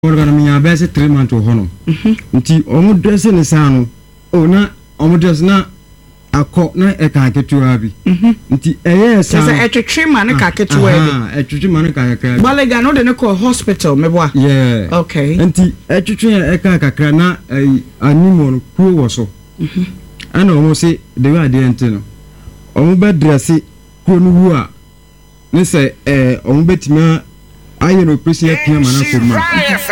Organ me a best 3 months to honor. Nti omo dressing is ano. Oh na omo dress na akọ na e ka ketua bi. Nti eye sa. Say etwetwe ma ne ka ketua bi. Etwetwe ma ne ka kakra. Balega no de ne call hospital meboa. Yeah. Okay. Nti etwetwe e ka kakra na animon ku wo so. Ana omo se de wa de ente no. Omo be dress ku no hu a ne se omo betima aye no presi apia mana ko ma.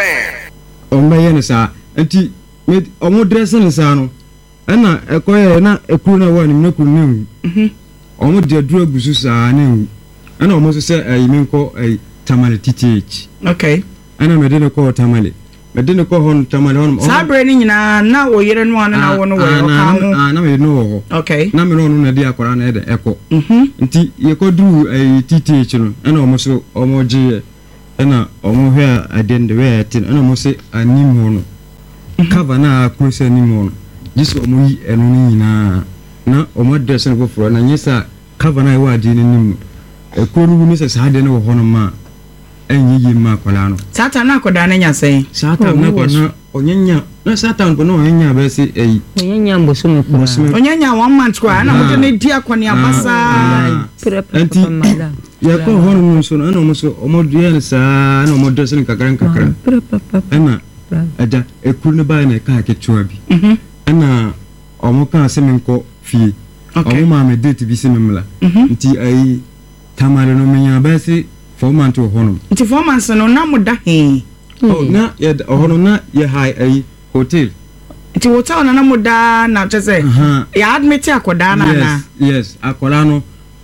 Omo ye no sa. Nti omo dressing is ano. Ana ekoye na ekuru na wa ni mnaku nemu. Omo de adura gusu sa na. Ana omo so se menko tamale TTH. Okay. Ana medene ko tamale. Medene ko hon tamale hon. Sabre ni nyina na wo yere no ana na wo no wo ka ho. Na me no ho. Okay. Na me no na di akora na ede eko. Nti ye ko duru TTH no. Ana omo so omo je ana omo hwe adende we atin. Ana omo se animo no. Cover na akose animo no. Jiso omo yi enu ni na omo dress no foforo na nyesa cover na wa di ni nim ekonu ni se sa de no ho no ma enyi yi ma kola no satan na koda na nya sen satan na kono onyanya na satan kono onyanya be se onyanya mbosumu ko onyanya 1 month kwa na mo de di akoni abasa anti ya ko ho no so na omo so omo de sa na omo dress ni kakran ana aja ekuru ne ba na ka ketua bi ana omo kan se menko fie omo ma me date bi se memla nti ai tamale no menya ba se 4 months to honum nti 4 months no na muda he oh na ya honum na ya high ai hotel nti hotel na muda na chese ya admit akoda na yes akola no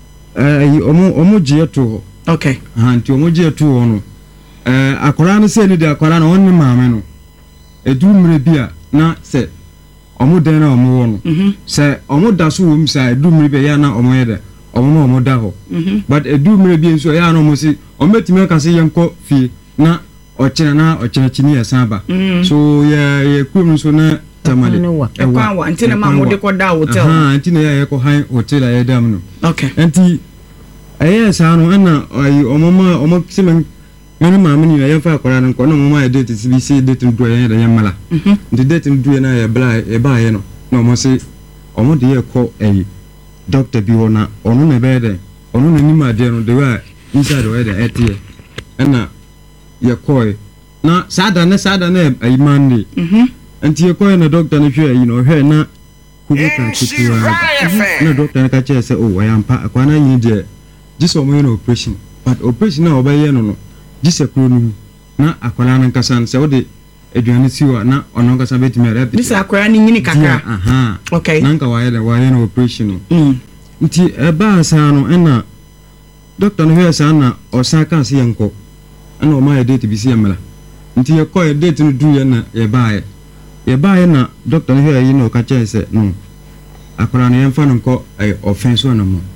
omo je to okay nti omo je to no akola no se ni de akola no wonni maame no edu mre bia na se omo den na omo wo no se omo da so wo msa edu mre bia ya na omo yede omo da ho but edu mre bia nso ya na omo si omo betime ka se yenko fie na ochena chini ya saba so ye kum so na tamale ekwa wa ntina ma mo de ko da hotel ntina ya ko high hotel ya dam no okay enti sa no na omo semen mani maame ni ya fa akora no ko no mo ma date CBC date do ya da yamala the date do na ya bla e ba ye no no mo se omo de ye ko doctor bi wona onu na be de onu na nima de no de wa inside we de etie na ye ko na sada na ai mande anti ye ko na doctor na hwe yi no hwe na kubu kan kitua na doctor na ka che se o wa yampa akwa na yin de jiso mo no operation but operation na obaye no jise kronu na akwala nan kasan se wode eduane siwa na ono kasa betime rep disa akwala ni nyini kakra okay nanka waye na operation nti eba sa no na doctor no hwesa na osaka se yenko na o ma date bi se yemla nti ye ko date no du ye na ye baaye na doctor no hwe yi no ka che se no akwala no yemfa no ko offense na mo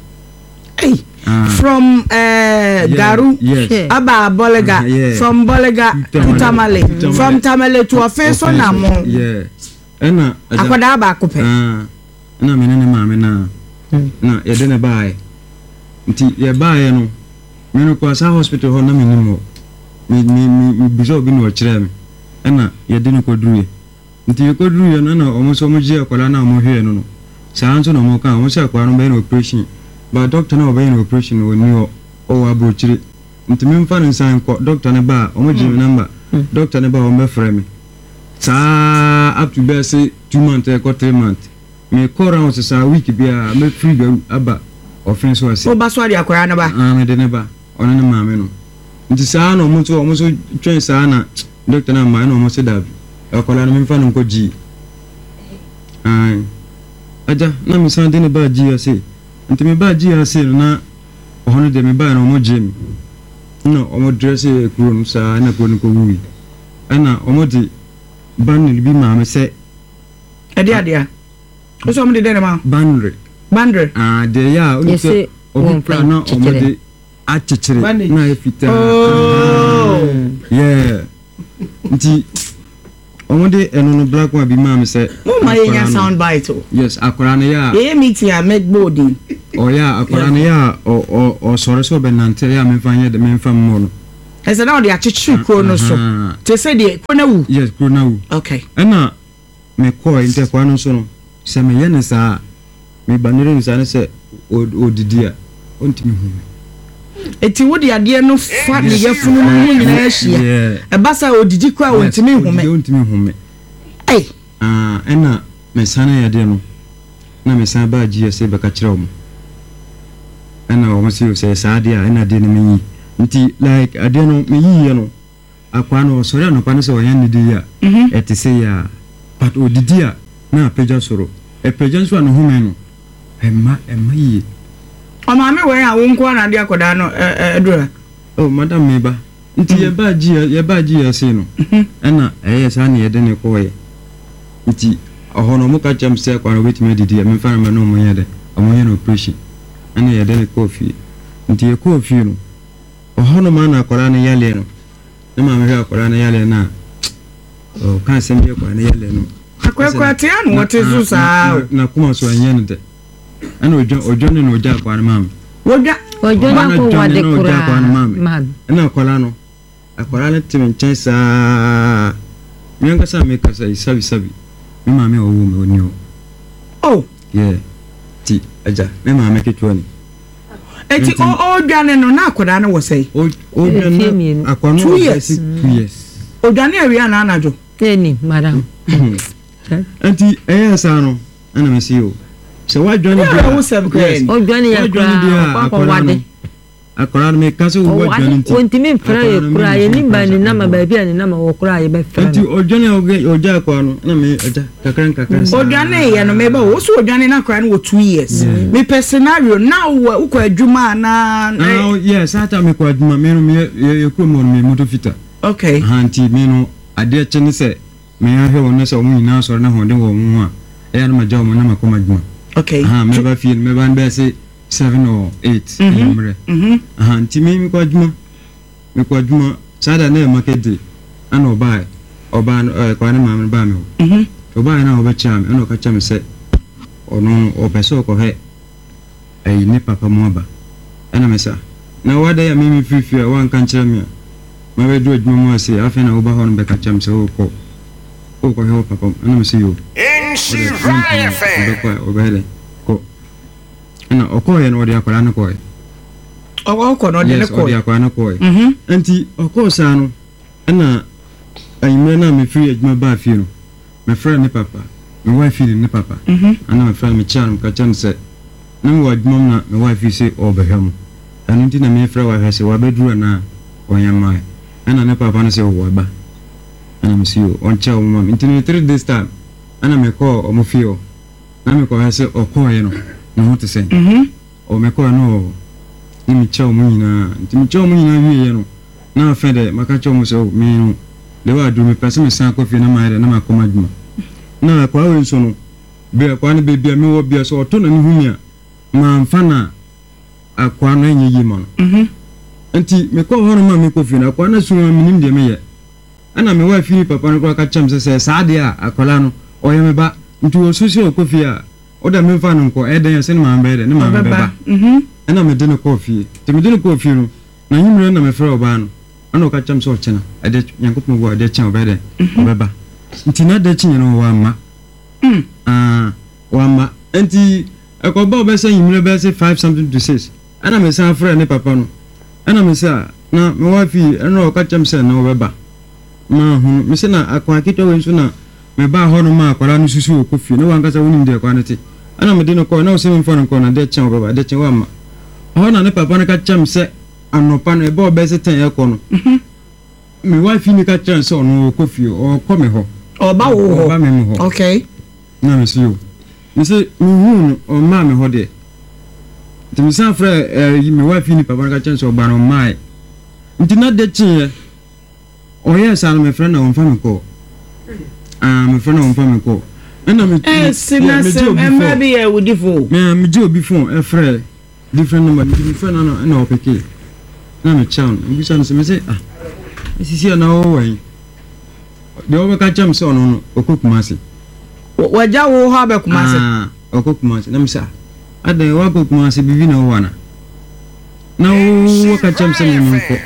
from Garu aba Bolega from Bolega to Tamale from Tamale to Ofenso na mo ena akwada aba kope na menene maame na yede na bae nti ye bae no meno kwa sa hospital ho na menimo mi bizo bi no kire me ena yede no kodruye nti ye kodruye na omo so mo je akwala na mo hwe no sa anso na mo ka mo se akwala no be na operation but doctor na obey no operation woni o abrochire ntimi mfa nsan ko doctor ne ba o mo give number doctor ne ba o me frame me sa up to be say 2 months or 3 months me ko round sa week bia me free be aba offense was o ba so ade akora na ba me de ne ba ono ne maame no nti sa na o mo so twen sa na doctor na ma na o mo se da akola no me mfa no ko ji aja na mi san de ne ba ji ase nti me ba ji ase na hono de me ba na omo jim no omo dress e kuro sa na ko ni ko wi ana omo di banner bi ma me se adia o so omo de na ma banner de ya o se obi plan na omo de achichere na efita yeah nti omonde eno no black one bi ma me say mo ma yenya sound bite yes akora na ya meeting a make body ya akora na ya o sore so be nante ya me fanye de me fam mo no ese na odi achichi kro no so te se de kro na wu yes kro na wu okay na me ko inte kwa no so no se me ye ne sa me banere nsa ne se odidi a ontimi hu eti wodi ade no fa ne yafunu mu nyina ahia e basa odidi kwa ontimi hu me ena me sana ya de no na me san ba ji ese beka kire omo ena o mo si o se sa de a ena de ne me yi nti like ade no me yi ye no akwa no sori no pa no se o yan ne di ya eti se ya but odidi a na peja soro e peja so no hu me no emma yi o ma me we a wo nko na de akoda no edura oh madam me ba nti ye ba ji ya se no ena sa ne ye de ne ko ye nti ahono mu ka cham se kwa no wetime didi me fa na no mo ye de omo ye no operation ena ye de ne coffee nti ye coffee no ahono ma na akwara ne yale no na ma me akwara ne yale na o kan se me akwara ne yale no akwara te anu wote zu sa na kuma so anya ne de ena ojo ne no oja akwara mam ojo na ko wade kura mam ena akwara no akwara ne tim nchen sa mi anga sa me ka sa sabi mi ma me owo me oni o oh yeah ti aja me ma me ketwa ni eti o dwane no na akoda no wo sei o dwane akwa no 2 years o dwane awia na anajo ni madam anti sa no ana me si o se wa dwane dia o dwane ya kwa wade akora me kaso wo dwane nti ontimi mfra ye kura ye nimba ni nama ba bia ni nama wo kura ye be fra nti o dwane oja akwa no na me aja kakran o dwane ye no me ba wo so o dwane na akora no 2 years me personario now wo ko adwuma na yes ata me ko adwuma me no ye ko mo me moto fita okay anti me no ade chene se me ya he wona se o mu na so na ho de wo mu a e na ma jaw mo na ma ko madwuma okay me ba feel me ban be se 7 or 8 yamre anti me ko adwuma sada na market day ana oba kwa na ma ba me oba na oba cham ana ka cham se ono opeso ko he ai ne papa mo aba ana mesa na wada ya mimi fifi wan kan chira me ma be do adwuma mo ase afa na oba ho no be ka cham se o ko he papa ana mesa yo obele ko ana okoye no odi akola na koye oko no de ne koye odi akola na koye anti oko sa no ana ayime na me free adwuma ba fi no me friend ne papa me wife ne papa ana me friend me chan ka chan se na me wadwuma na me wife se obeham anu nti na me friend wa ha se wa beduru na onyama ana ne papa no se wo ba ana me si on cha o mama nti no 3 days time ana me ko o mo fio na me ko ha se okoye no na ho te se o me ko no ni mi cha o mo nyina nti mi cha o mo nyina wie no na fa de maka cha o mo se o me no de wa do me pese me san kofi na ma na ma koma djuma na kwa we so no be kwa ne bebia me wo bia so to na ni humia ma mfa na akwa no enye yi ma nti me ko ho no ma me kofi na kwa na so ma minim de me ye ana me wa fi papa no kwa ka cham se sa de a akola no o ye me ba nti wo so o kofi a o da me fa no ko e den ye se ne ma be de ne ma be ba ana me de no kofi te me de no kofi no na nyimre na me fra oba no ana ka cham so chena ade yankopon bo ade chen obede obeba nti na de chen no wa ma nti akoba obese yimre be say 5 something to 6 ana me san fra ne papa no ana me sa na me wa fi ana ka cham se na obeba ma hu me se na akwa kito we nso na me ba ho no ma akwara no susu okofi ne wan kasa wonim de kwa ne ti ana me de no ko na o se me fa no ko na de chen obeba de chen wa ma ho na ne papa no ka cham se anopa no ebe obese ten ye ko no me wife ni ka chance ono kofi o ko me ho oba wo ho oba me ho okay na me see you me say hu o ma me ho de ti me san fra me wife ni papa ka chance oba no mai nti na de chin o yes an me friend na on fa me ko me friend na on fa me ko na me sinasem maybe I would defo me je obi phone e fra different number me friend na opeke na me chow mbi chan se me say sisi na o wen de o ka cham se ono no okokumase waja wo ha be kumase okokumase na me say ade wa okokumase bibi na o wana na o ka cham se me nko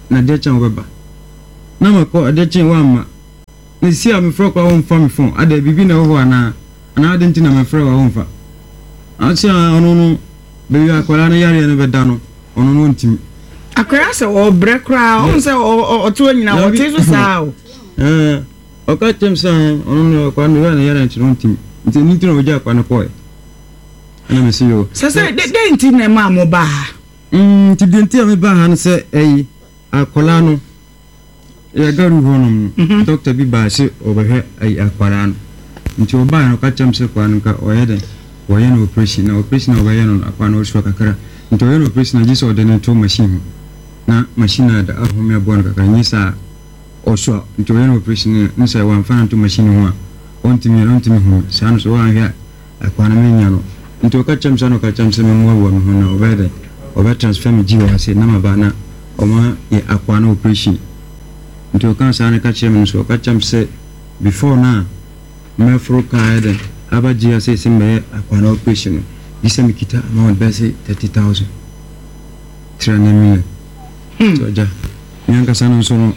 na de chen obeba na mako de chen wa ma ni si a me fro kwa won fa me phone ada bibi na ho ana ade ntina me fro wa won fa acha ono no be ya kwala na yare na be da no ono no ntimi akwara se o bre kra on se o to nyina o teso sa o oka temsa ono no kwa no na yare ntino ntimi nti no ja kwa no koy ana me si yo se de nti na ma mo ba ti de nti me ba han se akwala no ya garu honom doctor bi ba se obehwe akwala no nti oba no ka temse kwa no ka oyede oye no operation obaye no akwa no so kakara nti oye no operation ji so de no to machine na machine da ahome abon kakara nyisa osho nti oye no operation nsa wa mfana to machine ho ontimi ho sanu so wa hia akwa na menya no nti ka temse no ka temse me mo wo me ho na obede oba transfer me ji wa se na mabana oma ye akwa no operation nti ka sana ka cheme so ka temse before na me fro kaide abaji say simbe akwana operation bisa mikita amount base 30,000 300 so ja nyanga sana sono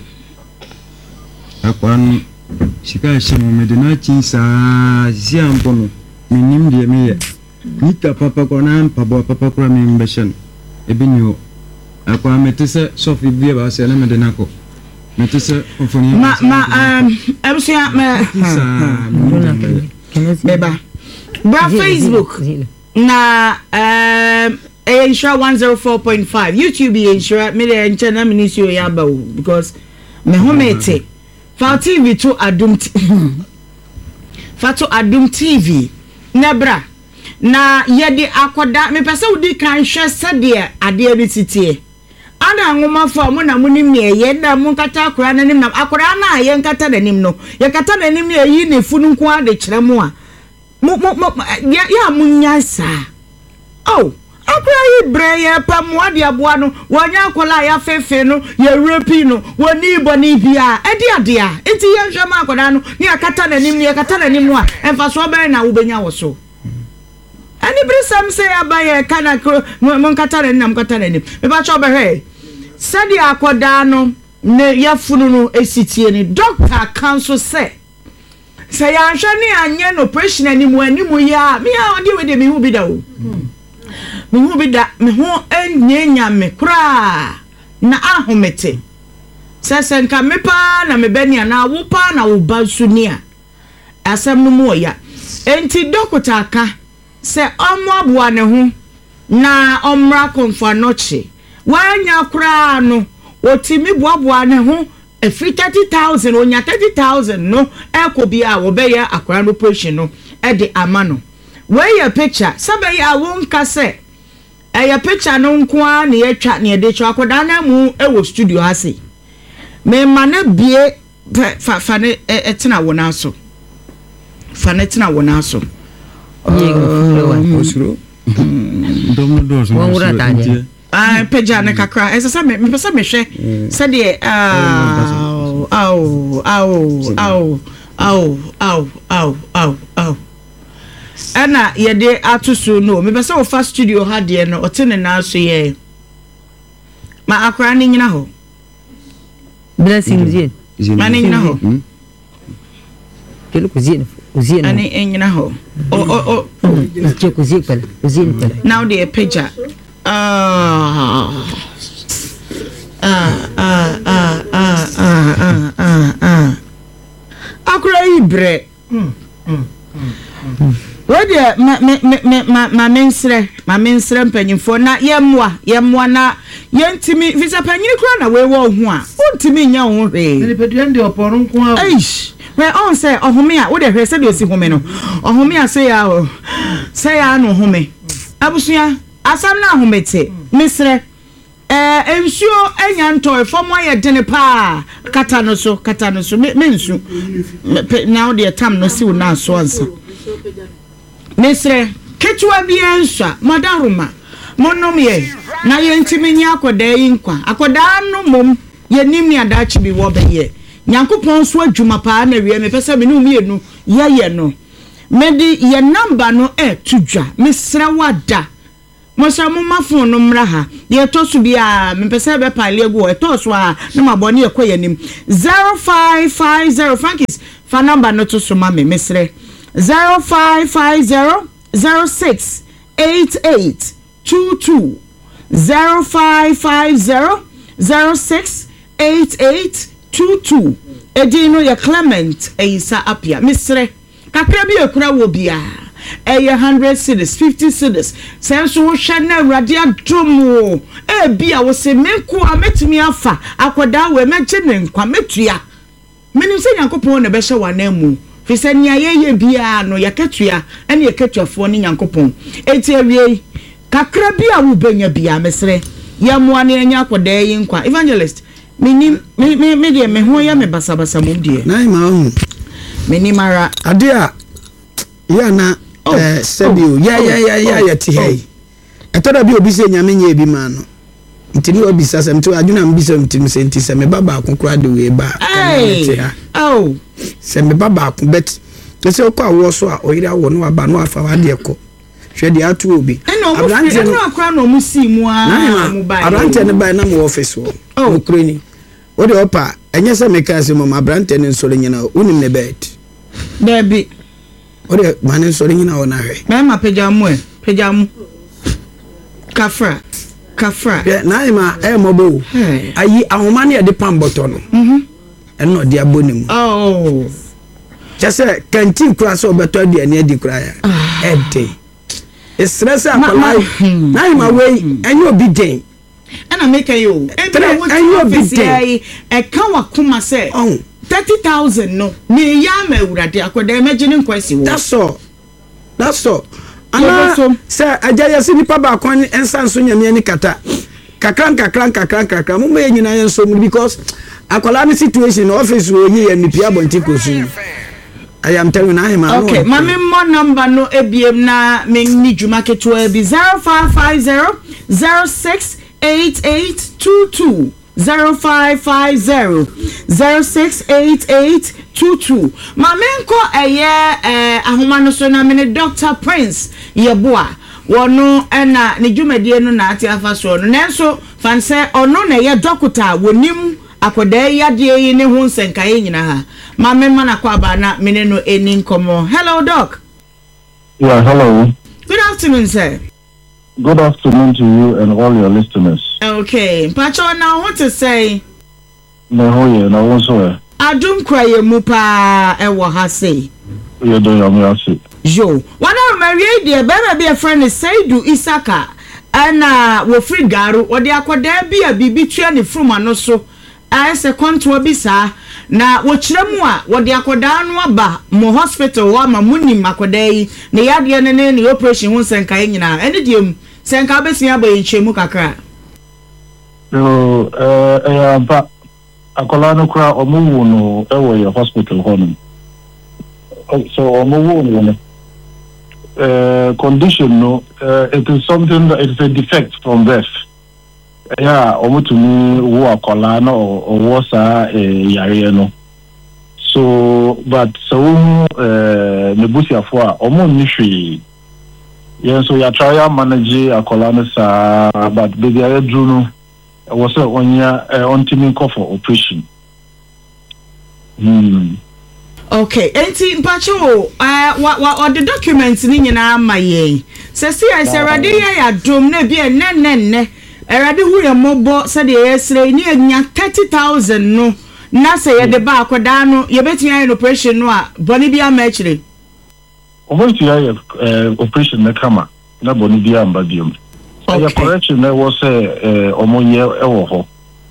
akwan shika shimo medina chinsa ziampono minim de meye nika papa kona papa kura membeshan ebinyo akwa metese sofi bia ba se na medina ko metese ofoni ebusia Beba Facebook na Insure 104.5 YouTube Insure me dey channel ministry yaba because me homete fa TV to Adum TV nebra na yede akoda me pese udi kan hwe sede ade ni titie ana ngoma fa mo na munim ne ye na mun kata akora nanim na akora na ye nkata nanim no ye kata nanim ye yi ne funu nko ade kire mu a ya munyasa oh akora yi bre ye pa mo ade aboa no wonya akola ya fefe no ye repi no woni boni bia ade a enti ye hwe ma akoda no ni akata nanim ne ye kata nanim no a emfa so be na wo benya wo so ani brisam say abaye kana mon katare nam katare ni me ba cho be he sadi akoda no ne yafunu no esitie ni doctor counsel say ya hwe ni anye no operation animu ya me a odi we de me hu bi da o me hu bi da me ho enyenya me kra na ahomete sese nka me pa na me benia na wo pa na wo ba sunia asem no mu ya enti doctor aka se omo aboa ne ho na omra konfa noche wanya kura no otimi boaboa ne ho efri 30,000 onya 30,000 no ekobi a wo be ya akura no operation no e de amano we ya picture sabe ya wonka se ya picture no nko a ne yatwa ne de twa akoda na mu e wo studio ase me mana bie fa ne etena wo na so fa ne etena wo na so osuro domo dozo wonwura tanye peja na kakra esa me pesa me hwe se de ana yede atusu no me pesa wo fa studio ha de no otene na so ye ma akra ni nyina ho blessing zin ma ni nyina ho kelo kuzina uzien ani enyina ho che kuzien pala now the peja akura ibre wode ma mensre mpanyimfo na yemwa na yentimi visa panyini kura na we wo ho a ontimi nya ho hwe ni peduen de oporo nko a eish we on say ohome a wo de hwe se de osi home no ohome a say ya no home abusua asam na ahomete misre ensuo enya ntoy fom aye dene pa kata no so mensu now the time no si una so ansa misre ketwa bi ensa madaruma monom ye na ye ntimi nya akoda yi nkwa akoda no mom ye nim ya dachi bi wo be ye nyankopon so adwuma pa na wie me pese me no mienu ye no medi ye number no tudwa misre wada Mosra mo mafon no mra ha. Ye to so bia me pese be pale egu e to so a na mabone ekoye nim. 0550 Frankis fa number no to so ma me mesre. 0550 06 88 22 0550 06 88 22 Edino ya Clement Eisa Apia Misre kakra bi ekura wo bia 100 cedis 50 cedis senso wo hwe na awrade adom bia wo se menku ametumi afa akoda we meje ne nkwa metua menim se Nyankopon na be hye wana mu fi se nia ye bia no yaketua ene yaketuafo ne Nyankopon enti awie kakra bia wo benya bia mesre ya moa ne anya akoda yi nkwa evangelist me de me ho ya me basabasa mum de na ma hu me mara ade a ya na sebio ya ti hey etoda bi obi se nyame nya ebi ma no ntini obi sasem to aduna mbisa mtim se nti se me baba akokora de we ba oh se me baba akon bet to se okwa wo so a oyira wo no aba no afa wa de ko hwe de atu obi abrante no akora no musi mu a mu ba abrante ne ba na mu office wo okroni o de opa enye se me ka se mo abrante ne nsoro nyina unim ne bet debi o de man nsoro nyina wo na hwe ma pejamu kafra na ma mobo ayi ahoma ne de pam boto no eno de abonim just canteen kura so beto de ne di kura ya ede stress akola na ma we enye obi den ana make you enye obi den e kan wa kuma se 30,000 no ni ya ma urade akoda imagine nkwasi wo that's all ana se ajaya se nipa ba kon ensanso nyame ni kata kakran mo me nyina yenso mu because akola ni situation office wo yi nipia bonti kosu I am telling you now okay mami mo number no ebiem na me ni djuma keto bi 0550 068822 0550 068822 mamenko eye ahoma no so na me Dr. Prince Yeboa wono na ne dwumadie no na ate afa so no nenso fanse ono na ye doctor wonim akoda yade yi ne hu nsenkae nyina ha mamemma na kwa ba na mene no eni nkomo. Hello doc. Yeah, hello. Good afternoon sir. Good afternoon to you and all your listeners. Okay, Pacho, now what to say? No, yeah, no one so. Adum kwaye mu pa ewo ha say. You do your say. Yo, one of my radio be a friend is Saidu Isaka and wo free garu or the akwada be a bibi tua ni from ano so. I say konto bi sa na wo kire mu a wo de akwada no aba mo hospital wa ma muni makwada yi ne yade ne operation hu senka nyina ene diem senka besia ba yenchemu kakra. So ba akola no kra omuwu no ewo your hospital hono. So omuwu no condition no it is something that it is a defect from birth. Yeah, omutumi wo akola no wo sa yare no. So but so nebusiafo a omo nihwe. Yeah, so ya try manage akola no sa but baby I do no was onya ontimi call for operation. Okay, enti mpacho what the documents ni nyina amaye. Se si I say rade ya dom na bia nenne erade hu ya mobo se de yesre ni anya 30,000 no na se ye de ba akoda no ye betia an operation no a boni bia ma akire. Obetia operation na kama na boni bia amba biom. Okay. The correction there was omonye ewo ho.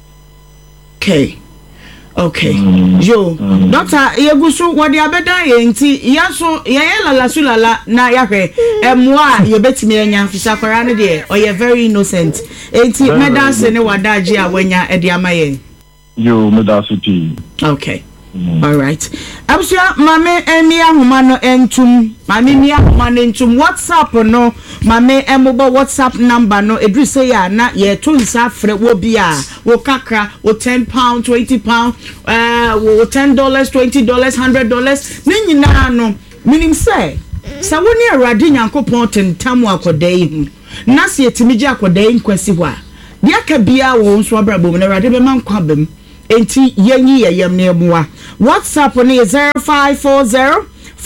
Okay. Yo, doctor, yegusu wadi abeda ye nti yaso ye lala sulala na yahwe emwa ye betimi anya fisa kwara ne de oye very innocent. Enti medase ne wadaji awanya ede amaye. Yo medase pi. Okay. All right. Abusua mame emi ahoma no entum. Mame ni ahoma no entum. WhatsApp no mame emobo WhatsApp number no edru say ya na ye to nsa frɛ wo bia wo kakra wo £10 £20 wo $10 $20 $100 ne nyina no minim say sa woni awrade Nyankopɔn tentam akoda yi hu na se etimi gye akoda nkwasi ho a de aka bia wo nso abrabom na rade be man kwa bam enti yenyi yeyem ne moa WhatsApp ne 0540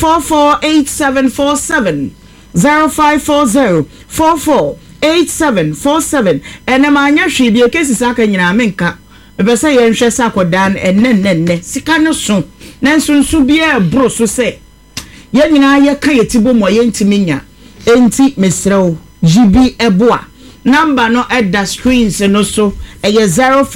448747 0540 448747 enema anya hwe bi okesi saka nyina menka ebe se ye nhwe sa akoda enne sika no so nanso nso bia bro so se ye nyina ye ka yetibo mo ye ntimi nya enti mesrew GB eboa number no at the screens no so eye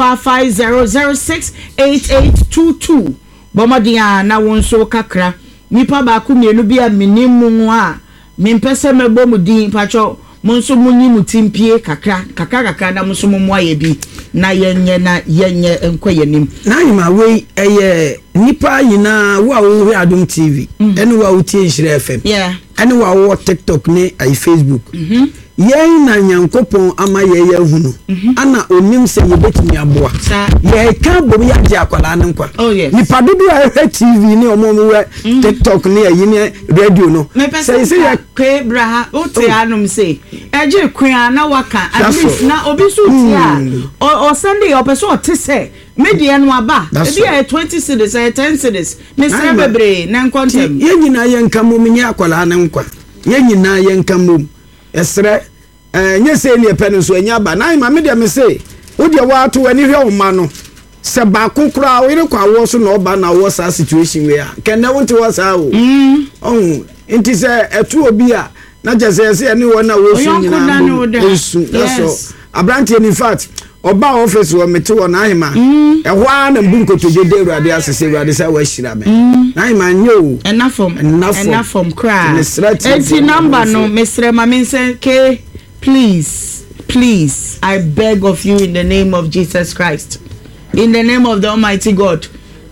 0550068822 bomadia na wonso kakra nipa ba ku mienu bia minimu a mimpese mebo mu din pacho monso munyi mutimpie kakra na monso mu aye bi na yenye enkoyenim na nyima we eye nipa yina wo a wo Adom TV ene wo a wo tie Nhyira FM ene wo a wo TikTok ne ai Facebook yen na nyankopon ama ye hunu ana onim se ye betumi aboa ye ka bo ya je akwala ne nkwa nipa dodo a TV ne omo TikTok ne ayi ne radio no say ye kwe braha o te anum say eje kwan na waka at least na obi so tia o Sunday o person o te say media no aba ebi a 20 cedis 10 cedis me say bebre na nkontem ye nyina ye nka mo me akwala ne nkwa ye nyina ye nka mo esre nyese ni epenu so enya ba na ma me de me say wo de wa to ani hwe o ma no se ba kokura o ire kwa wo so na oba na wo sa situation we a kenne wonte wo sa o enti se etu obi a na jese se ani wo na wo so nyina nsu that's abrante in fact oba office wo mete wo na ahima ehwa na mbunkoto je de urade asese urade sa wa hira me na ahima nyo enough from cry enti number no mesre ma mense ke please I beg of you in the name of Jesus Christ, in the name of the Almighty God,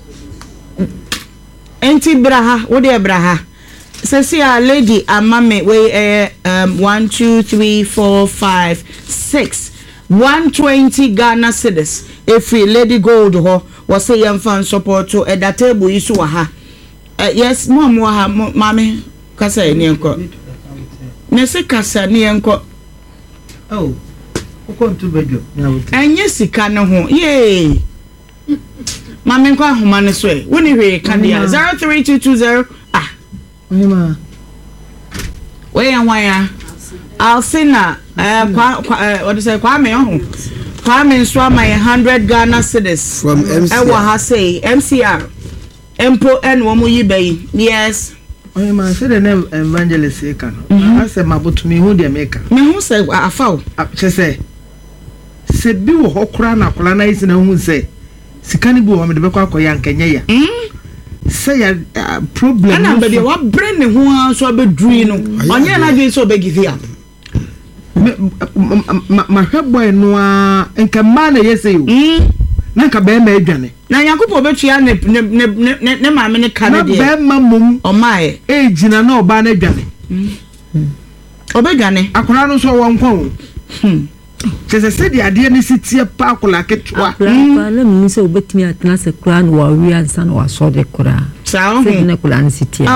enti braha wo de braha say a lady amame we 1 2 3 4 5 6 120 Ghana cedis if lady gold ho was say yam fan support to at that table isu wa ha yes mom wa ha mame kasa ni enko me se kasa ni enko oh ukontu bejo enye sika no ho ye mame nko ahoma ne so e woni hwe ka dia 03220 onima we yan waya Alsina what is it Kwame nso ama 100 Ghana cedis from MCR ha say MCR empo en wo mu yibai yes onima say the name evangelist eka no ase mabotumi hu de meka me hu say afaw chese se bi wo hokura na kola na isi na hu say sikani bi wo me de bekọ akoya nkenya ya say ya problem na be de wa brain ne hu so be dru no onye na dwe so be give up ma hweboy no a nka ma na yese yo na ka be ma adwane na yakupo betua ne ma me ne ka ne de na be ma mum o mai e jina na oba na adwane obedwane akora no so won kwon se de ade ne sitie pa akola ketwa na mi se obetimi atena se kura no wa wi ansa no wa so de kura sao se ne kula ne sitie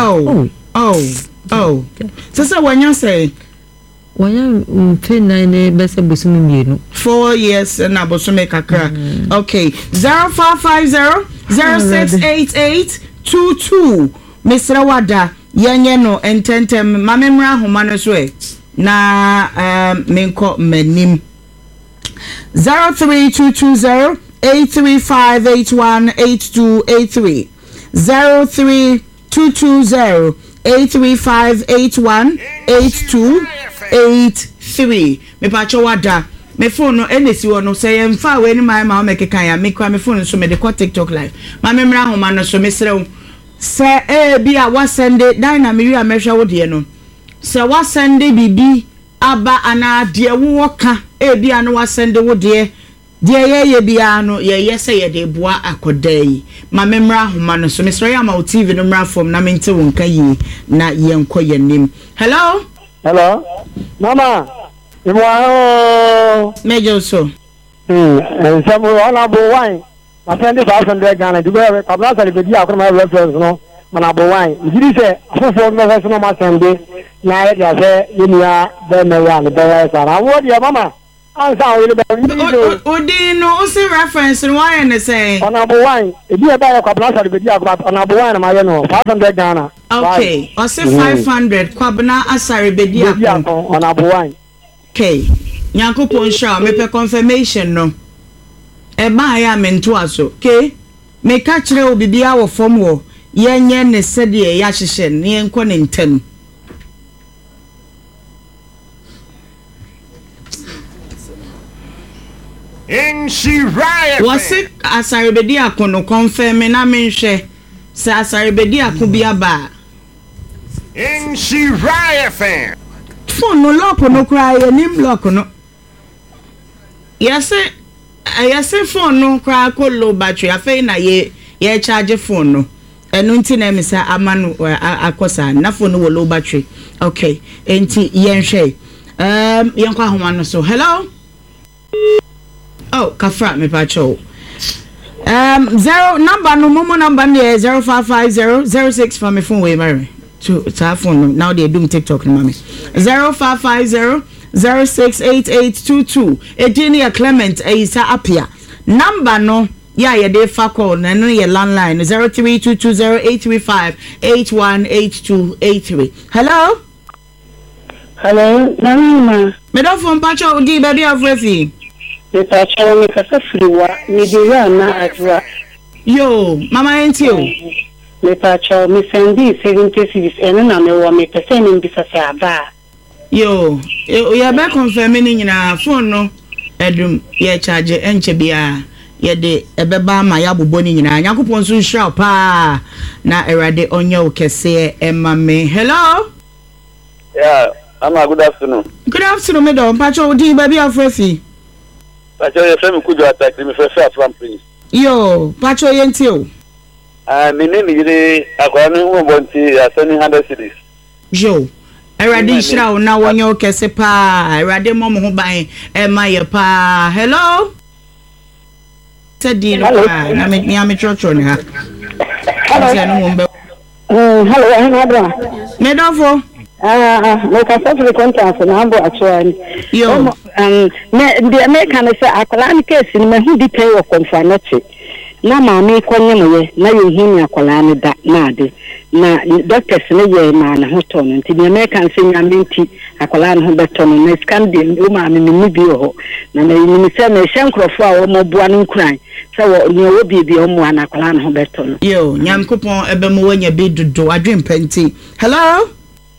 se wanya say wanya mfe nine bese bosumu mienu 4 years na bosume kakra okay 0550 068822 Mr. Wada yenye no ententem mamemra homa no so e na menko manim 03220 835818283 03220 835818283 me pacho Wada me phone no enesi wo no say emfa we ni my ma me kekan ya me kwa me phone so me de ko TikTok live ma me mra homa no so me srew se bi a wa sende dan na me wi a me hwa wo de no se wa sende bibi aba ana de wo ka bi a no wa sende wo de ye bia no ye se ye de boa akodai ma me mra homa no so me srew ya ma TV no mra from na me nte won ka yi na ye nko ye nim hello mama Imwa Major so. Some honorable wine. My friend is 500 Ghana. You better come out and be a reference, no? manabo wine ndiri se afofo no se no ma sende na ya se yenia be me ya le be ya sa na wo dia mama ansa o ile be ndiri odi no o se reference no why na say manabo wine e bi e ba ya kwa plaza de bi akwa manabo wine ma ye no 500 Ghana okay o se 500 kwabna asare bedi akwa manabo wine okay Nyankopon sha me pe confirmation no e ba ya mento aso okay me ka kire obibi a wo fom wo yenye ne sede ya hyehye ne enko ne ntam wasi asarebedi akono confirm na menhwe se asarebedi akobi aba fan phone no lock no cry nim lock no yes phone no cry ko low battery afei na ye charge phone no enu nti na me sa amanu akosa na phone no low battery okay enti yenhwe yenkwa homa no so hello oh kafra me pacho zero number no momo number ne 055006 for me phone we marry to phone now they doing TikTok no mami 0550068822 Edenia Clement Isa Apia number no yeah ye dey fa call na no ye landline 03220835818283 hello Nana me don phone pacho di baby of refi me pacho me kasa friwa me di na adwa yo mama enti o me pacho me sendi 70 cities eno na me wo me pese me bisa se aba yo ya be confirm ni nyina phone no edum ye charge enche bia ye de ebeba ma ya bobɔ ni nyina Yakopon so hwa pa na erade onye okese emame hello yeah ama good afternoon me don pacho di baby afrefi pacho ye femi kujo attack me fresh from please yo pacho yenti o me name is akwani ubonti asani 100 cities yo erade shira na wonye okese pa erade mom ho ban ema ye pa hello tedi pa na me chocho ni ha hello me dofo me ka say contact na ambo actually yo me American say akola ni case ni me hu di pay wo confirmation na ma me konye moye na yo hini akola ni da na ade na doctors ne ye ma na ho to no nti me American say nya menti akola ni ho beto no na scan de o ma me ni bi ho na me say me hyenkrofo a wo mo bua ni nkran say wo ni wo bi o mo na akola ni ho beto no yo Nyankopon ebe mo wanya bi dodo adwen penti hello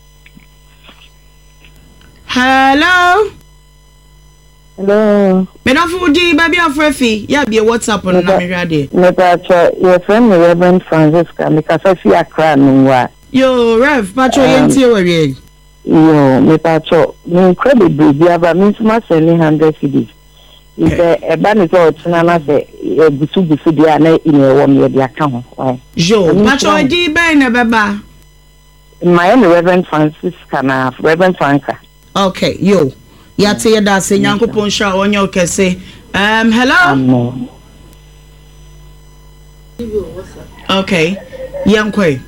me don't food di baby afrefi ya be WhatsApp on na me hwade me pacho your friend Reverend Francisca me ka fi Accra no wa yo rev pacho yenti we yo me pacho me incredible bi aba me sma 100 cedis ibe eba ni so tina na se busu dia na ine wo me dia ka ho yo pacho di ben na beba my Reverend Francisca na Reverend Franca okay yo yate yada se Nyankopon sha onye okese hello okay yankwe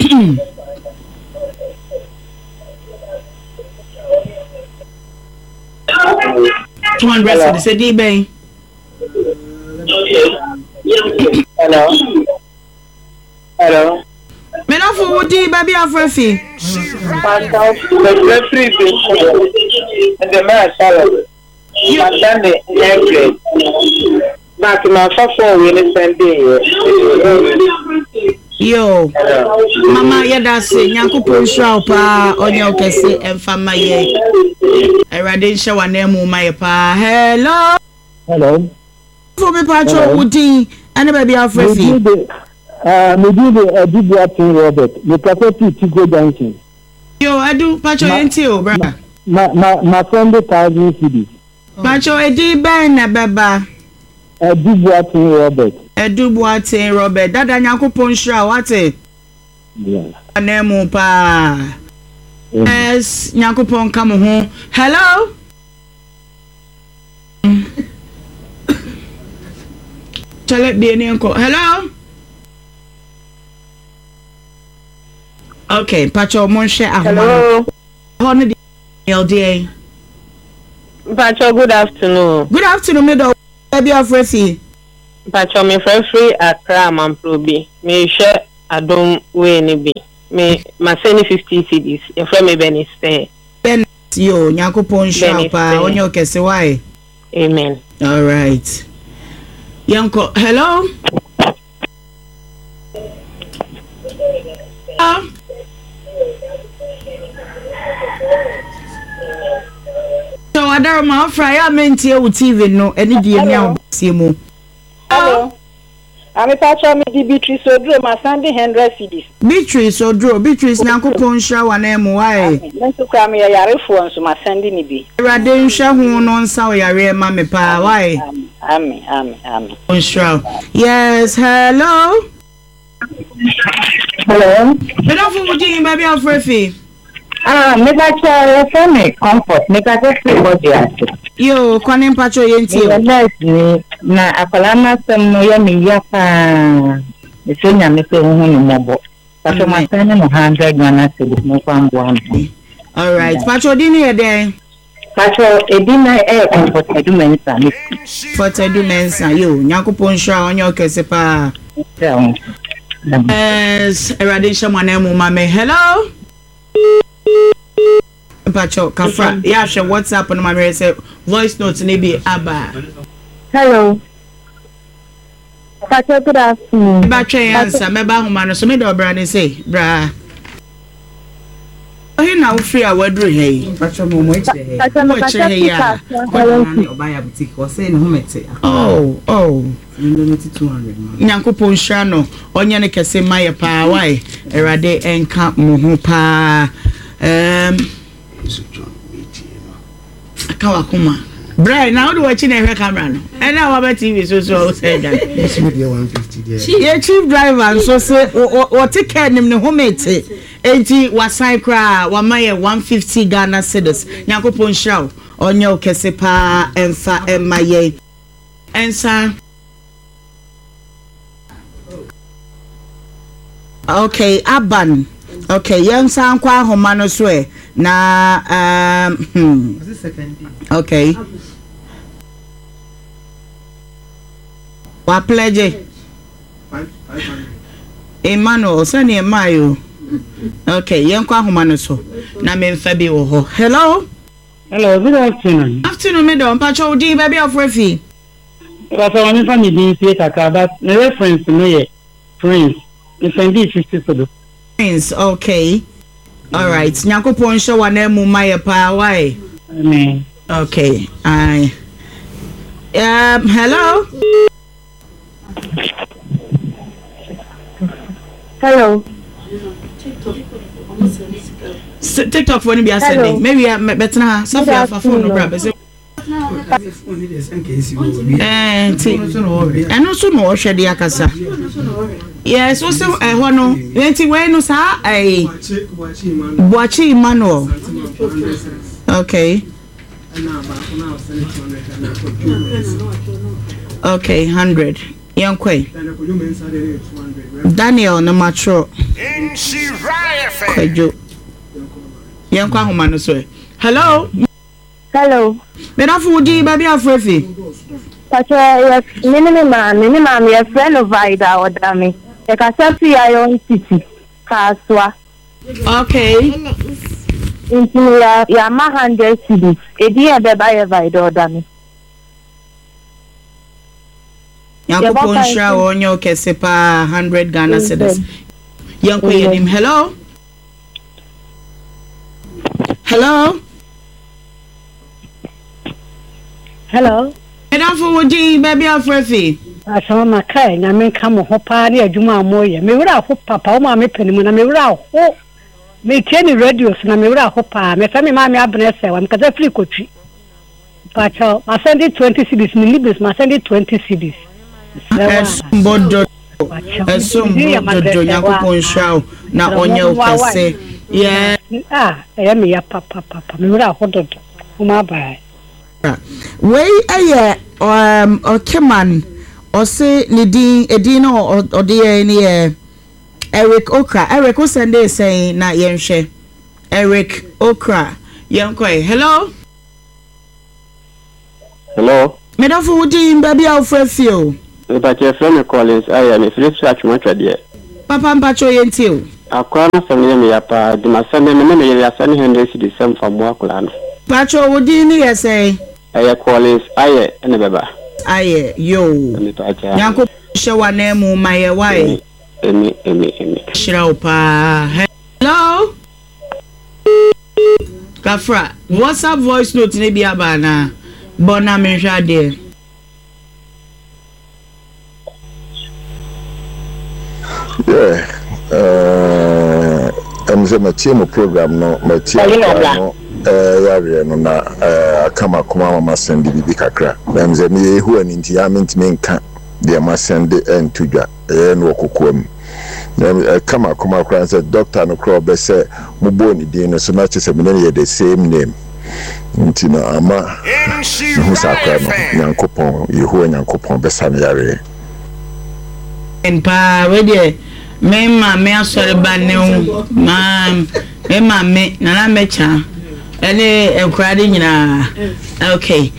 200 se di ben hello me na fu wudi baby afrefi pastor the free and the man salary you understand the every back my for we Sunday yo mama yada se Nyankopon hwa pa onye okese emfama ye erade hwa wanemu mai pa hello for me pacho wudi ane baby afrefi me do the Dubuatin Robert. Me prefer to go dancing. Yo, I do pacho yenti o bra. My friend 1,000 cedis. Pacho edi ben na beba. Dubuatin Robert. Dubuatin Robert. Dada Nyankopon hwa wate. Yeah. Anemu pa. Yes, Nyankopon come ho. Hello? Chale bi eni enko. Hello? Okay, Pacho Monshe Ahoma. Hello. Honey LDA. Pacho, good afternoon. Good afternoon, middle. Baby of Refi. Pacho, me free Accra man probi. Me share Adom way ni bi. Me maseni 50 cedis. In front me Benny stay. Ben yo, nyako ponsha pa onyo kese why. Amen. All right. Yanko, hello. So adara ma fry amenti e TV no eni die mi awosie mu. Hello. Ami Pacho mi di Beatrice Odro ma send 100 cedis. Beatrice nyankopon hwa wana mu why. Nso kwa mi yarefo nso ma send ni bi. Awurade nhwa hu no nsa o yare ma me pa why. Amen. Onshra. Yes, hello. Hello. Hello for Mujin baby of Refi. Me Pacho for me comfort. Me Pacho free body ase. Yo, kwanin Pacho yenti. Yes, na akwala na sem no ya me ya pa. Ese nya me pe hu ni mobo. Pacho ma send no 100 Ghana cedis mo kwa mbo. All right. Pacho dini e den. Pacho edina comfort edu mensa. For edu mensa yo, nyakopon hwa onyo kese pa. Yes, Eradisha Manemu Mame. Hello. Pacho, Kafra. Yeah, sure. WhatsApp on my say voice notes maybe Abba. Hello. Pacho, good afternoon. Pacho, answer. Meba humano. So me do brand say, bra. Oh, now free a word hey. Pacho, mo mo hey. Pacho, hey ya. Obaya boutique. Was saying home it. Oh. Nyankopon hwa no onye ne kese maye pa why erade enka mo ho pa akawa kuma Brian now do watch na hwe camera no and now about TV so say that this with 150 there yeah chief driver so say what take care nim ne ho mete enti wasan kra wa maye 150 Ghana cedis Nyankopon hwa onye kese pa emfa emaye ensa. Okay, Aban. Okay, young san kwa homano swe na Okay. Wa pledge. Emmanuel, sani emayo. Okay, young kwa homano so na memfa bi wo ho. Hello. Hello, good afternoon. Afternoon, me don pacho di baby of Refi. Because I want to find the kaka but the reference no ye friends. It's indeed 50 for the friends. Okay. All right. Nyakopon hwa wana mu maye pa why? Amen. Okay. Hello. Hello. TikTok for ni be sending. Maybe better na Safia for phone no bra. And also no hwe de akasa. Yes, also hono enti we no sa Boachi Emmanuel. Okay. Okay, 100. Yankwe. Daniel no matro. Kwejo. Yankwa humano so. Hello. Hello. Me na fu di baby afrefi. Pacho, yes, minimum your friend of Vida or Dami. E ka safi ayo city. Kaswa. Okay. Inti ya ma 100 cedis. Edi e be buy Vida or Dami. Yankopon hwa onyo kese pa 100 Ghana cedis. Yanko yenim. Hello. Hello. Hello. Edafo wodi baby afrefi. Asama makai na me ka mo hopa ne adwuma moye. Me wura ho papa o ma me panimu na me wura ho. Me tie ni radio na me wura ho pa. Me fa me ma me abne se wa me ka free kotwi. Pacho, ma send 20 cedis ni libes ma send 20 cedis. Esumbodo. Esumbodo Yakopon hwa na onye okase. Yeah. E me ya papa. Me wura ho dodo. O ma ba. Wey aye Okeman ose ni din edin no ode ni Eric Okra. Eric who Sunday saying na yenhwe. Eric Okra. Yenkoi. Hello. Hello. Medafo wudi baby Alfrefio. But your friend Collins, I am a flip search much idea. Papa Mpacho yentio. Akwana family me apa di masande me me ya sani hende si di sem from Wakula no. Pacho wudi ni yesay. Aye Collins, aye ene beba. Aye yo. Nyanko shewa nemu maye why. Emi. Shira pa. Hello. Kafra, WhatsApp voice note ne bi abana. Bona menhwa de. Yeah. I'm my team program no my team no yare no na akama kuma mama send bibi kakra. I'm say me who an intiament menka de ma send entudwa no kokoam. Kama kuma kra say doctor no kro be say mo boni din no so na che say me na the same name. Ntina ama no sakra no nyankopon yehu nyankopon be sam yare. En pa we de me ma me asore ba ne ma me ma me na mecha ene enkurade nyina okay.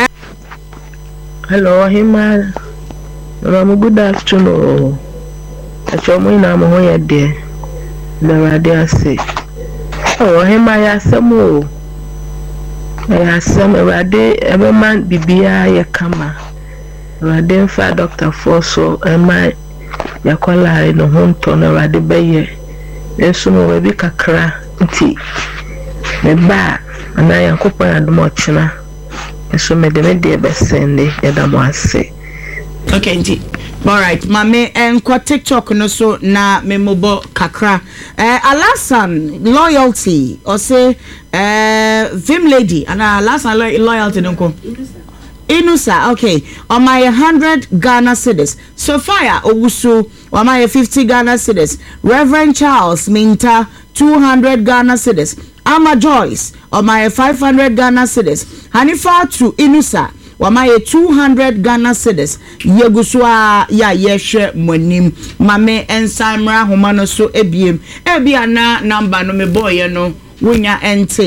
Hello hima mama good afternoon. Achomo ina mo hoye de na radio ase oh hima ya samu ya samu radio ebeman bibia ya kama radio fa Dr. Foso ema yakola no honto na radio beye enso mo we bi kakra nti me ba ana yankopon adomo china enso me de be sende edamo ase. Okay nti all right mame enko TikTok no so na memobo kakra Alasan loyalty or say Vim lady and Alasan loyalty nko Inusa, okay. On my 100 Ghana cedis. Sophia Owusu, on my 50 Ghana cedis. Reverend Charles Minta, 200 Ghana cedis. Ama Joyce, on my 500 Ghana cedis. Hanifa to Inusa, on my 200 Ghana cedis. Yeguswa ya yeshe monim. Mame ensamra humano so ebiem. Ebiana number no me boy no. Winya NT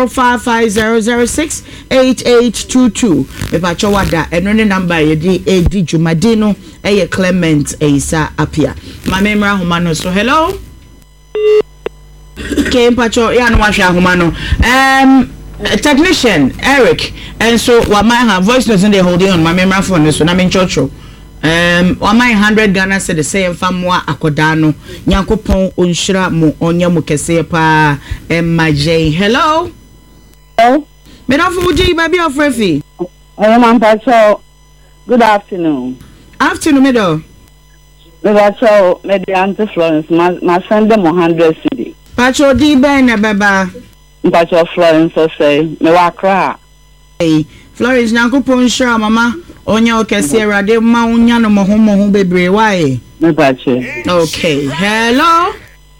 0550068822 Mepacho wada eno ne number yedi edi Jumadino eye Clement Eisa apia mamemra humano so hello okay Mepacho ya no wahwe humano technician Eric and so wa my voice doesn't they holding on mamemra phone so na me chocho on my 100 Ghana said the same famwa akodano nyankopon onhira mo onya mo kese pa MJ hello me don't fuji baby of refi Pacho good afternoon me do Pacho me the Auntie Florence ma send them 100 cedi Pacho di ben na baba Pacho Florence say me wa kra hey Florence nyankopon onhira mama onya okese rade ma onya no mo bebre why me pache okay hello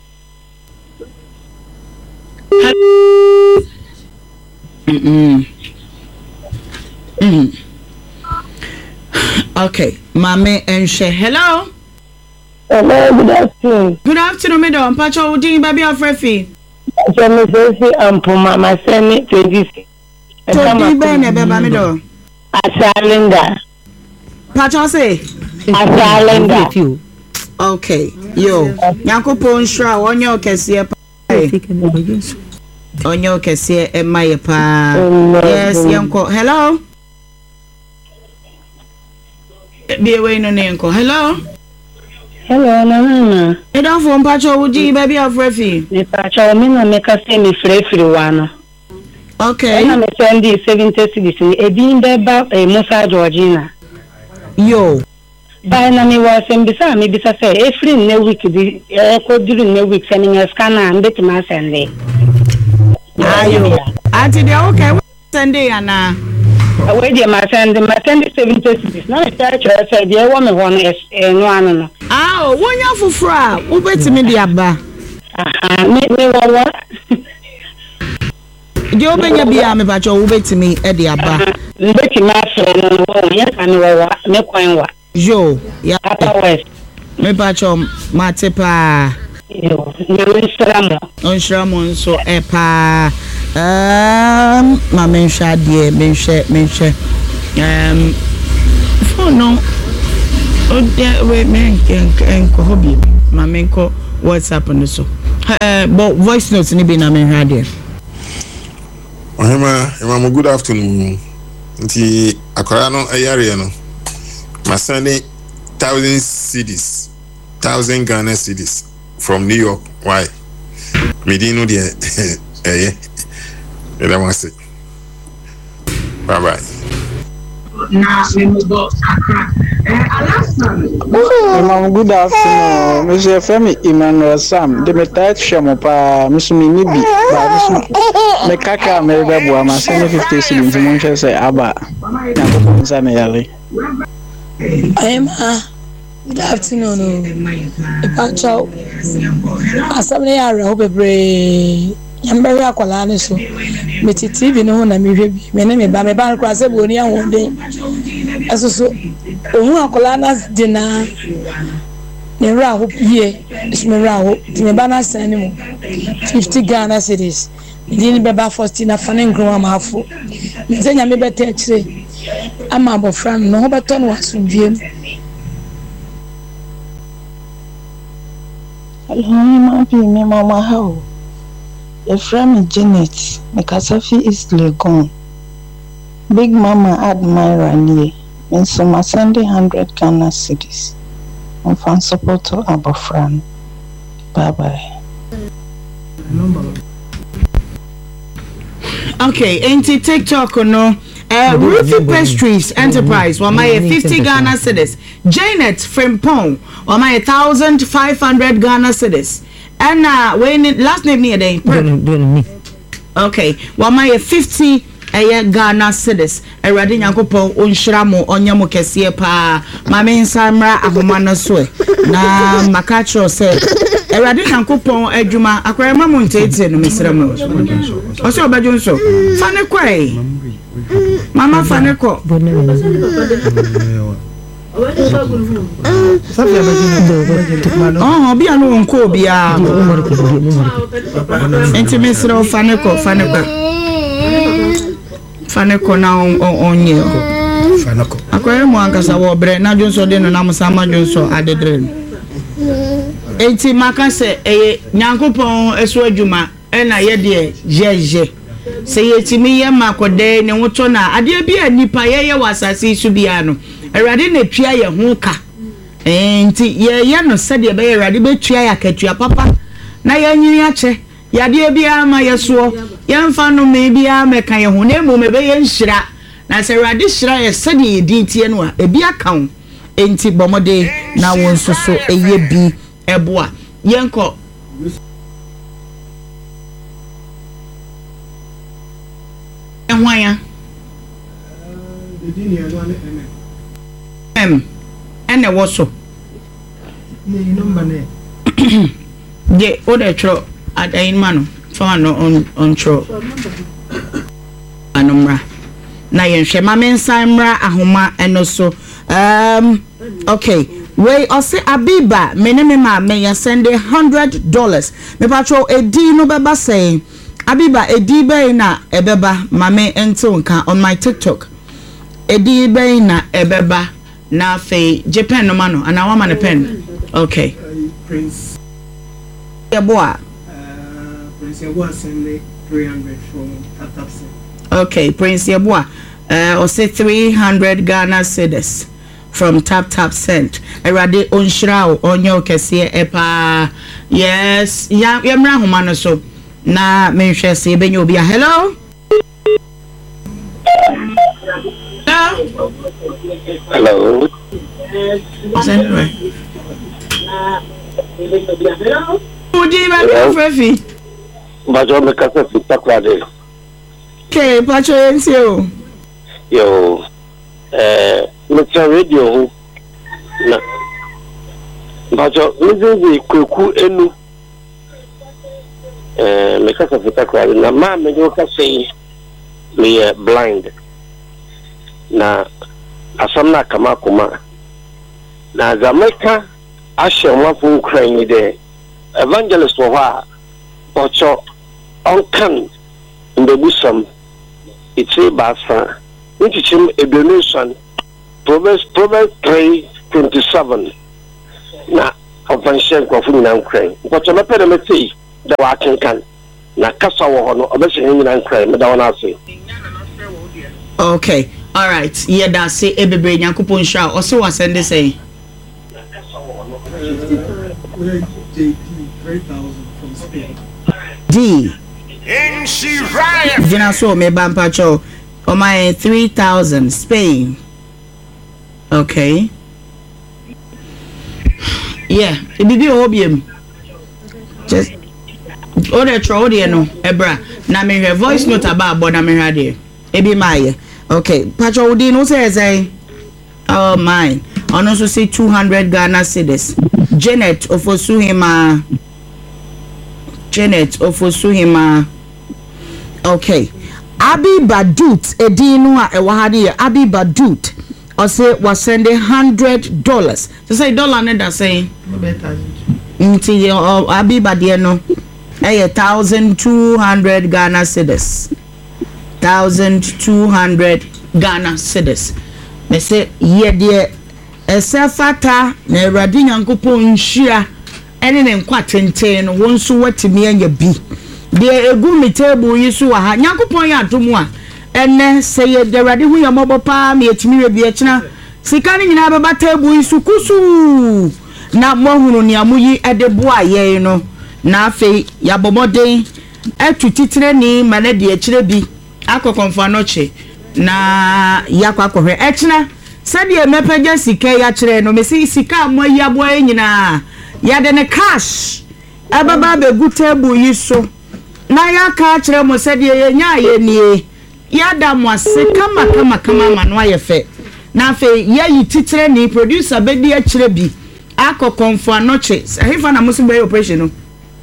okay mame enche hello good afternoon me don pacho udin baby of refi so me say ampo mama send me 20 to di ben e beba me don Asalinda. Pacho say Asalinda. Okay, yo. Nyankopon shra onyo kese pa. Onyo kese e maye pa. Yes, yanko. Hello. Be away no nenko. Hello. Hello, Nana. E don phone Pacho uji baby of refi. Me Pacho me na me ka say me free wano. Okay. I'm sending 70 cedis. Ebin beba Musa Georgina. Yo. By na me was in bisa me bisa say every ne week the ko during ne week sending a scanner and bet ma send it. Ayo. Ati de okay send it ana. We dey ma send 70 cedis. Na me tell you say dey wo me won no anu no. Ah, wonya fufura, wo betimi de aba. Me wo Dio benya bia me bacho wo betimi e de aba. Betimi afro no wo yen kan wo me kwan wa. Yo, ya Upper West. Me pacho matepa. Yo, Onshram so epa. Ma mensha die, mensha. For no. Oh, yeah, wait, man, enko hobby. Ma menko WhatsApp no so. But voice notes ni be na men radio. Emma, good afternoon. Nti akwara no ayare no. Masane 1,000 cedis. 1,000 Ghana cedis from New York. Why? Medino de that was it. Bye bye. Good afternoon. Mr. Femi Emmanuel Sam. The metired shamopa, Miss Minibi, the Kaka Merida, my 50 cedis, Manchester Abba. Good afternoon. Pacho, asabne ara hope bre. Yambere akwala ne so. Meti TV no na me hwe bi. Me ne me ba nkwa se bo ni ahode. Asoso ohun akwala na de na ne ra ho ye. Me ra ho. Me ba na san ni mo. 50 Ghana cedis. Ndi ni beba first na fane nkro ma afo. Me ze nya me beta kire. Ama abofra no ho beto no asumviem. Hello, my mama, how? Your friend Janet, my Kasafi is Legon. Big Mama admire near, and so my Sunday 100 Ghana cedis. And fan support to Abafran. Bye bye. Okay, ain't TikTok or no? Ruthie Pastries Enterprise, or my 50 Ghana cedis. Janet Frimpong, or my 1,500 Ghana cedis. And when last name near day. Okay, well my 50 Ghana cedis. A radin yankopo unshramo onyamo kesie pa. Mame Samra Abumana Swe. Na Makacho said. A radin yankopo ejuma akwara mamunte ite no misramo. Oso obajunso. Fane kwai. Mama Faneko. Oh, be a no uncle, be a intimacy of Faneko now on you. Aquarium Casa or bread, not just so dinner, Namusama Joso at the dream. 80 Macase, a Yankopon, a Swajuma, and I dear, Jeje. Say it to me, Macode, and Wotona, I dear be a nipa was I see Subiano. A radin a tria honka. And ye no said ye be ready be tria catch papa. Na yache, ya dear be a my so, young fan maybe a meka ya hunemo me be yen shra. Na se radishra a sadi dintienwa, a be account. Enti bomode na won so a ye bi eboa. Yanko. And why? And there was so. The other tro at a man found on tro. Anumra. Nayan Shemamin Samra Ahuma and also okay. We also Abiba Menema may send $100. Me patrol a dino beba saying Abiba a dibe na ebeba mame entonka on my TikTok. A dibe na ebeba na fe Japan no mano and I want a pen. Okay. Prince Yeboa. Prince Yeboa send 300 from Tap. Okay, Prince Yeboa. Or say 300 Ghana cedis from Tap Cent. Erade onshra onyo kese epa. Yes, yamra humano so. Na menhwe se benyo bia. Hello? Hello. Udi ba Frefi. Bajo me kasa fitakwade. Okay, Pacho Ensio. Yo, Mr. Radio, na, Bajo, Mrs. Kuku Enu, Mekasa Fitakwari, na ma me yoka say me blind. Na asamna kama kuma. Na Jamaica Asher Mafu Ukraine there. Evangelist for her, Ocho, Onkan, in the Busam, it's a basa, which is a donation, Proverbs 3:27. Na, Operation Kofun in Ukraine. But I'm a pedamati, the working can. Na Casa or obviously in Ukraine, Madame Nasi. Okay, all right. Yeah, that's it. Everybody, Yankupon Shaw. Also, was send this say. D. Jina so me bampacho. O my 3,000 Spain. Okay. Yeah, it be obium. Just order trodi no ebra. Na me hear voice note about but na me hear there. E be my. Okay, Pacho Udi no say. Oh mine. I also say 200 Ghana cedis. Janet Ofosuhima. Okay. Abi Badut Edinua Ewahadi Abi Badut. Or say was sending $100. To say dollar net say. Abi Badiano. 1,200 Ghana cedis. 1,200 Ghana cedis. They say, yeah, dear, a self-fata, ne radin Uncle Shia, and then quatentain, one so what to me and your be. Dear, a good table, you saw a Yanko to moi, and then say the radi we are mobile palm, yet me a beachna. Sicani in a table is sukusu. Na mohu ni amuyi at the boy, ye no. Na fe yabomode, at to titre ni manedi a chilebi, ako confanoche. Na yakwa ko echna said ye mepeja sika ya kire no mesi sika mo ya boy nyina ya de ne cash ababa be good table yi so na ya ka kire mo said ye nya ye nie ya da mo ase kama ma no aye fe na fe ye yi titire ni producer be di a kire bi akọ konfo anoche hefa na musu be operation no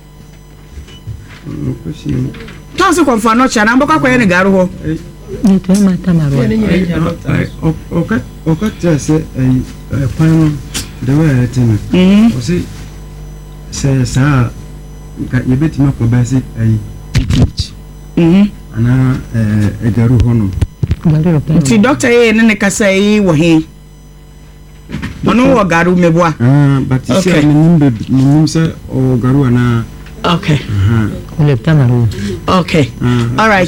tanso konfo anoche na mbokwa kwa ye ne garo ho okay, just say a panel the way I think. Or say, sir, you bet him up for basic a teach. And a garu honum. See, Doctor A and the Casay were he. No, garu meboa. But you say, Nimsa or Garuana. Okay. Okay. All right.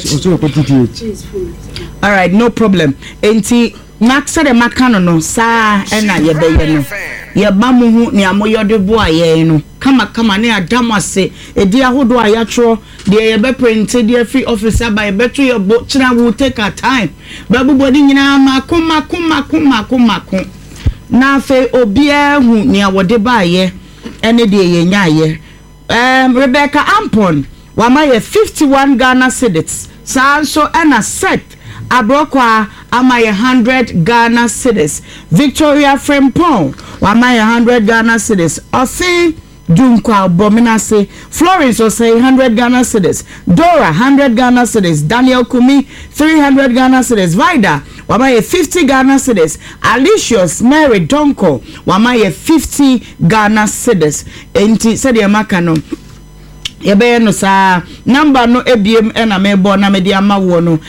All right, no problem. Enti Maxa de Macano no sa ena ye be no. Ye bamu hu ni amoyo de bo aye no. Kama ne adama se edi ahodo ayatro de ye be print de free officer by beto your bo chira will take a time. Babu body nyina makum. Na fe obia hu ni awode ba aye ene de ye nya aye. Rebecca Ampon wamaye 51 Ghana cedis. Sanso ena set Abrokwa amaye 100 Ghana cedis. Victoria Frempong wamaye 100 Ghana cedis. Osin Dunkwa Bominase Florence was say 100 Ghana cedis. Dora 100 Ghana cedis. Daniel Kumi 300 Ghana cedis. Vida wamaye 50 Ghana cedis. Alicious Mary Donko wamaye 50 Ghana cedis. Enti said Yamakano yebe no sa number no ebiem na mebo na me dia mawo no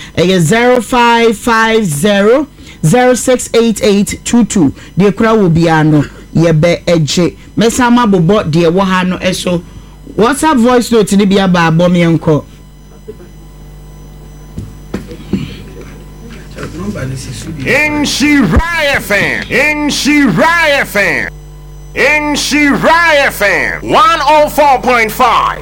0550 068822 de kura wo bia no yebe eje mesama bobo de wo ha no eso WhatsApp voice note ni bia ba abom yenko in Shiraya fan in Shiraya fan 104.5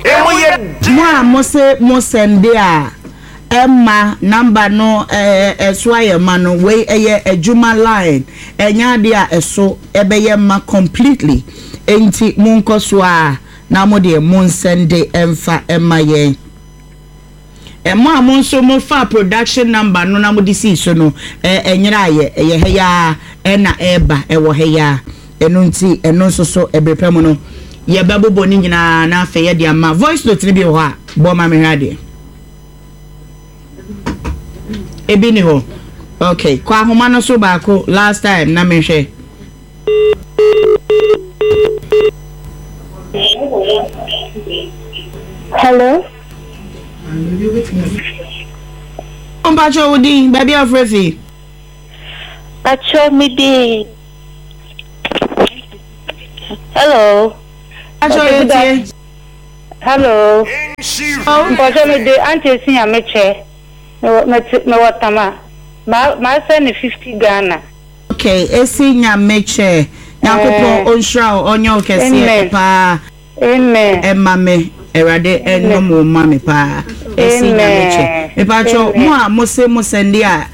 mo sende a Emma number no eswaye mano we eye ejuma line enya de a eso ebeye ma completely enti munko so a na mo de mon sende emfa emma ye emma mon so mo fa production number no na mo de si so no enyira ye eye heya ena eba ewo heya enunti enonso so ebrepem no ye babobo ni nyina na afa ye de ama voice note ni bi ho a bo ma me hade ebini ho okay kwa homa no so ba ko last time na me hwe Hello. Pacho Udi, baby of Refi. Pacho Midi. Hello. Pacho Udi. Hello. Pacho Midi, Auntie Sinya Meche. Me watama. Ma send 50 Ghana. Okay, Esinya Meche. Nyankopon onhra onyo kese pa. Amen. Emame erade enomo mame pa. Esinya Meche. Me pacho mo send dia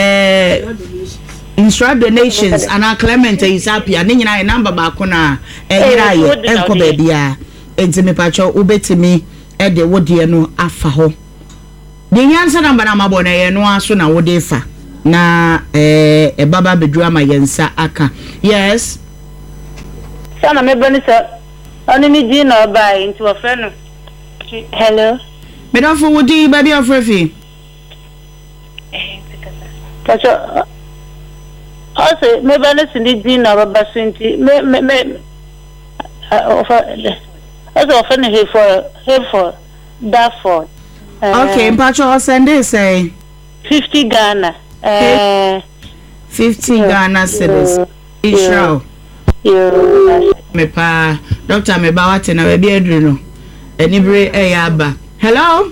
instra donations and Clement is happy and nyina e number ba ko na eyira ye enko ba bia enti me pacho ubetimi e de wodie no afa ho de nyansa number na mabo na ye no aso na wode fa na baba bedru ama yensa aka. Yes sana me bani sa oni ni ji na oba into ofre no. Hello me don for wodi baby of Refi. Pacho also me bani sindi ji na baba sunti me also ofre no here for that for okay Pacho send it say 50 Ghana 50 Ghana cedis Israel me pa doctor me ba wate na baby edru no enibre eyaba. Hello.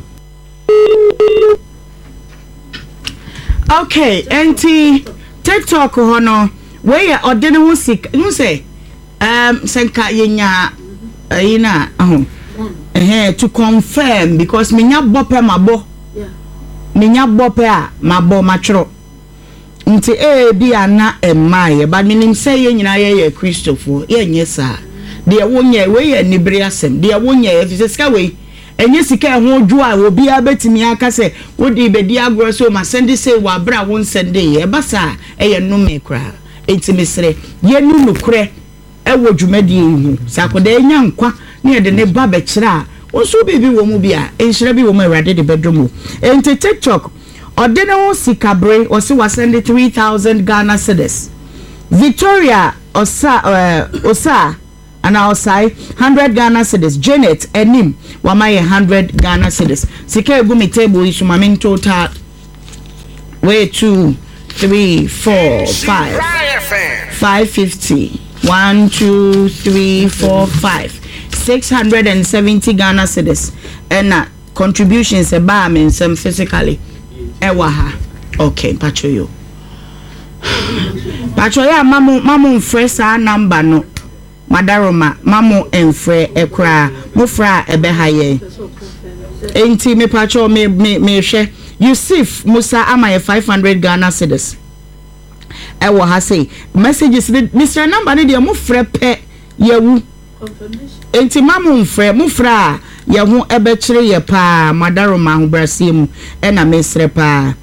Okay, enti TikTok hono we ya odene ho sik you say senka yenya ayina to confirm because me nya bope mabo minya bope a mabo matro nti bi ana emaye but minim say ye nyina ye Christopher ye nyesa de wonye we ye nibre asem de wonye ye sika we enye sika ho dwo a obi abetimi aka se wodi bedi agro so ma send say wa bra won send ye basa ye no me kra enti misre ye nu nukre ewo dwumadi hu sakoda enya nkwa ne de ne ba be kira oso bibi wo mu bia enhira bi wo mu awade de bedroom enti TikTok odene ho sikabre osi wa send 3000 Ghana cedis. Victoria osa and outside 100 Ghana cedis. Janet enim wamaye 100 Ghana cedis. Sika egumi table isu mamin total way 2 3 4 5 550 1 2 3 4 5 670 Ghana cedis and contributions eba me some physically ewaha. Okay pacho yo pacho ya mamu mfresa number no madaroma mamu enfre ekra mufra ebehaye enti me pacho me hwe Yusuf Musa amaye 500 Ghana cedis ewaha say messages Mr. number ne de mufra pe yewu enti mamu mufra ye ho ebekire ye pa madaroma ho brasiem ena mesre pa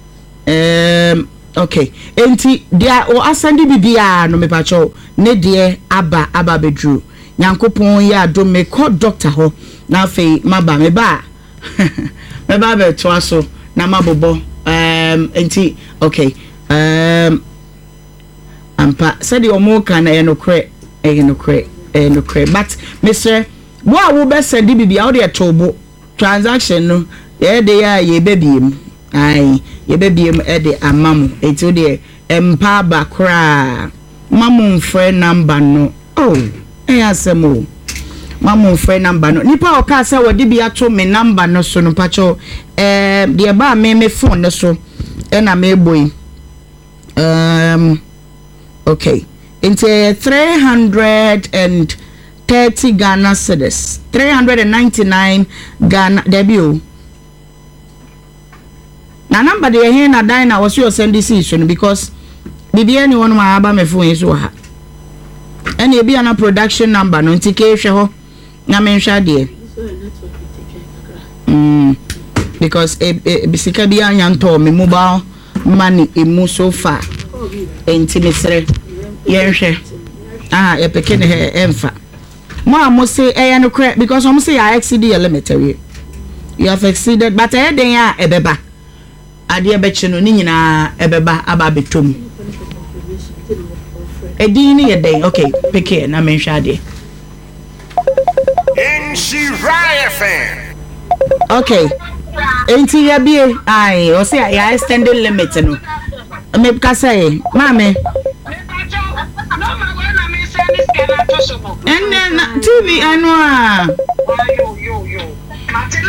okay enti dia o asandi bibia no me pacho ne de aba bedru nyankopon ya adom me call doctor ho na afei maba me ba me ba be to aso na mabobo enti okay ampa said o mo kan e no kre but Mr. wo be send bibia o de tobo transaction no ye de ya ye babiem ai ye babiem e de amamu enti o de empa ba kra mamu mfre number no asemo mamu mfre number no nipa o ka se wo de bia to me number no so no pacho de ba me phone no so e na me boy okay into 330 Ghana cedis 399 Ghana debut na number de here na dine was your send this issue because bibi any one ma aba me phone so ha any be an production number no ntike hwe ho na me hwa de because bisika bi anya nto me mobile money emu so far entimisre yenhwe ye peke ne he emfa mo say no credit because mo say I exceed your limit you have exceeded but den ya ebeba ade ebeche no ni nyina ebeba aba betom edin ni yeden okay peke na menhwa ade Nhyira FM. okay enti ya bie ai o say ya extended limit no me ka say mame and then TV anwa